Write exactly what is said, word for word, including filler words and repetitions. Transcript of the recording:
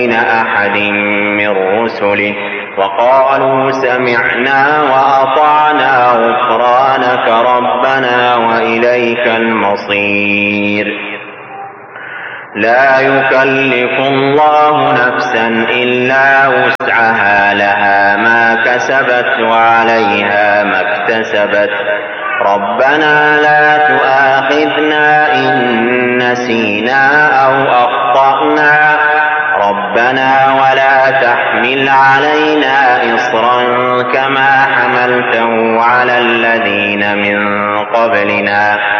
أحد من رسله وقالوا سمعنا وأطعنا غفرانك ربنا وإليك المصير. لا يكلف الله نفسا إلا وسعها لها ما كسبت وعليها ما اكتسبت ربنا لا تؤاخذنا إن نسينا أو أخطأنا ربنا ولا تحمل علينا إصرا كما حملته على الذين من قبلنا